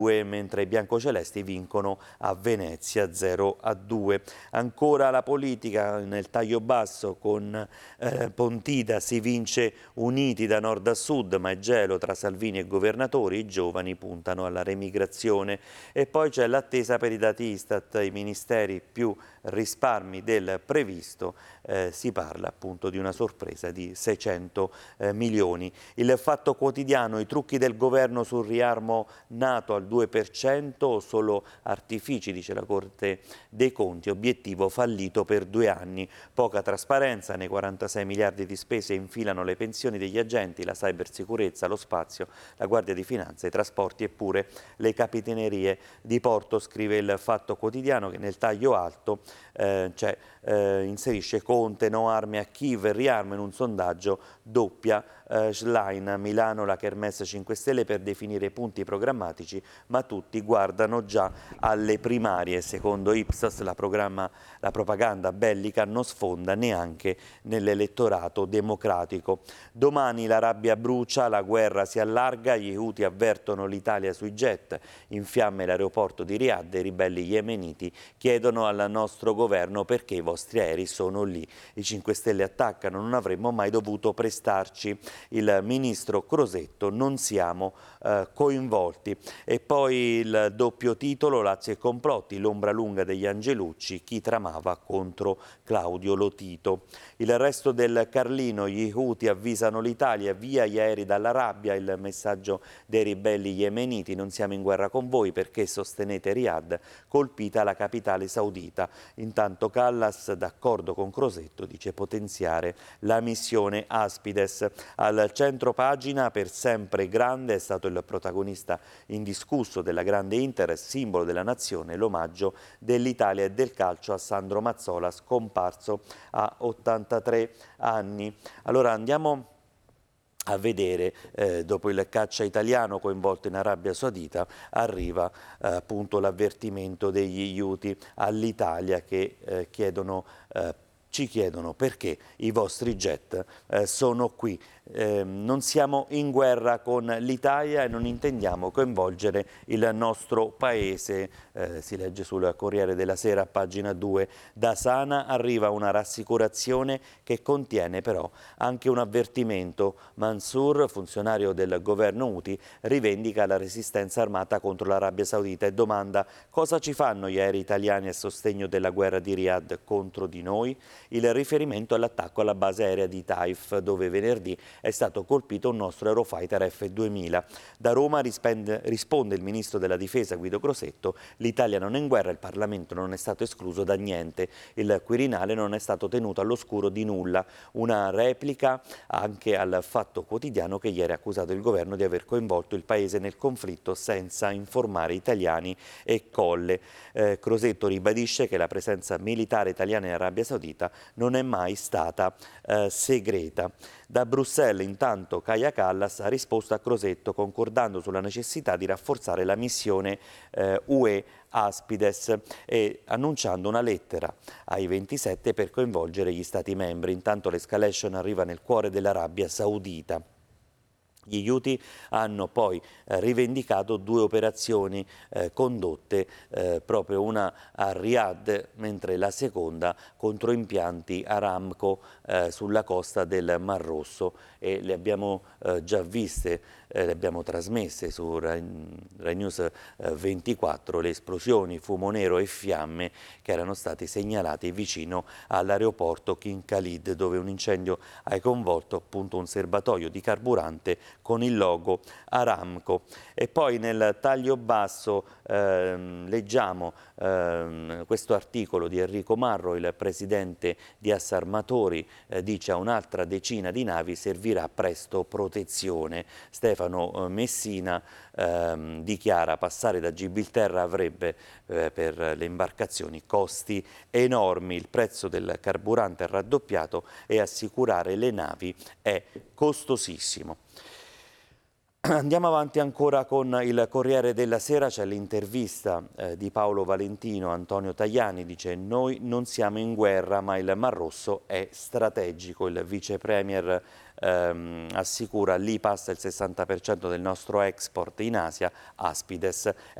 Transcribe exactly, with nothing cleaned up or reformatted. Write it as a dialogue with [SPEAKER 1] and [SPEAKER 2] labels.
[SPEAKER 1] mentre i biancocelesti vincono a Venezia zero a due. Ancora la politica nel taglio basso con eh, Pontida, si vince uniti da nord a sud, ma è gelo tra Salvini e governatori, i giovani puntano alla remigrazione. E poi c'è l'attesa per i dati Istat, i ministeri più risparmi del previsto, eh, si parla appunto di una sorpresa di seicento eh, milioni. Il Fatto Quotidiano, i trucchi del governo sul riarmo nato al due per cento o solo artifici, dice la Corte dei Conti, obiettivo fallito per due anni. Poca trasparenza, nei quarantasei miliardi di spese infilano le pensioni degli agenti, la cybersicurezza, lo spazio, la Guardia di Finanza, i trasporti e pure le capitanerie di porto, scrive il Fatto Quotidiano, che nel taglio alto eh, cioè, eh, inserisce Conte, no armi a Kiev, riarmo in un sondaggio, doppia eh, Schlein, Milano la Kermesse cinque Stelle per definire i punti programmatici, ma tutti guardano già alle primarie. Secondo Ipsos la, la propaganda bellica non sfonda neanche nell'elettorato democratico. Domani la rabbia brucia, la guerra si allarga, gli Houthi avvertono l'Italia sui jet, in fiamme l'aeroporto di Riyadh, i ribelli yemeniti chiedono al nostro governo perché i vostri aerei sono lì. I cinque Stelle attaccano, non avremmo mai dovuto prestarci. Il ministro Crosetto, non siamo eh, coinvolti. E poi il doppio titolo, Lazio e complotti, l'ombra lunga degli Angelucci, chi tramava contro Claudio Lotito. Il resto del Carlino, gli Houthi avvisano l'Italia, via gli aerei dalla rabbia, il messaggio dei ribelli yemeniti, non siamo in guerra con voi perché sostenete Riyadh, colpita la capitale saudita. Intanto Callas, d'accordo con Crosetto, dice potenziare la missione Aspides. Al centro pagina, per sempre grande, è stato il protagonista indiscusso della grande Inter, simbolo della nazione, l'omaggio dell'Italia e del calcio a Sandro Mazzola, scomparso a ottantatré anni. Allora andiamo a vedere, eh, dopo il caccia italiano coinvolto in Arabia Saudita, arriva eh, appunto l'avvertimento degli Houthi all'Italia che eh, chiedono eh, ci chiedono perché i vostri jet eh, sono qui. Eh, non siamo in guerra con l'Italia e non intendiamo coinvolgere il nostro paese, eh, si legge sul Corriere della Sera, pagina due. Da Sana arriva una rassicurazione che contiene però anche un avvertimento. Mansour, funzionario del governo Houthi, rivendica la resistenza armata contro l'Arabia Saudita e domanda cosa ci fanno gli aerei italiani a sostegno della guerra di Riyadh contro di noi? Il riferimento all'attacco alla base aerea di Taif, dove venerdì è stato colpito un nostro Eurofighter F duemila. Da Roma rispende, risponde il ministro della difesa Guido Crosetto, l'Italia non è in guerra, il Parlamento non è stato escluso da niente, il Quirinale non è stato tenuto all'oscuro di nulla. Una replica anche al Fatto Quotidiano che ieri ha accusato il governo di aver coinvolto il paese nel conflitto senza informare italiani e Colle. Eh, Crosetto ribadisce che la presenza militare italiana in Arabia Saudita non è mai stata eh, segreta. Da Bruxelles intanto Kaja Kallas ha risposto a Crosetto concordando sulla necessità di rafforzare la missione eh, U E Aspides e annunciando una lettera ai ventisette per coinvolgere gli Stati membri. Intanto l'escalation arriva nel cuore dell'Arabia Saudita. Gli Houthi hanno poi eh, rivendicato due operazioni eh, condotte, eh, proprio una a Riyadh, mentre la seconda contro impianti Aramco eh, sulla costa del Mar Rosso, e le abbiamo eh, già viste, eh, le abbiamo trasmesse su Rai, Rai News eh, ventiquattro, le esplosioni, fumo nero e fiamme che erano stati segnalati vicino all'aeroporto King Khalid, dove un incendio ha coinvolto appunto un serbatoio di carburante con il logo Aramco. E poi nel taglio basso ehm, leggiamo ehm, questo articolo di Enrico Marro, il presidente di Assarmatori eh, dice a un'altra decina di navi servirà presto protezione. Stefano eh, Messina ehm, dichiara passare da Gibilterra avrebbe eh, per le imbarcazioni costi enormi, il prezzo del carburante è raddoppiato e assicurare le navi è costosissimo. Andiamo avanti ancora con il Corriere della Sera, c'è l'intervista eh, di Paolo Valentino. Antonio Tajani dice: noi non siamo in guerra ma il Mar Rosso è strategico. Il vice premier ehm, assicura: lì passa il sessanta per cento del nostro export in Asia. Aspides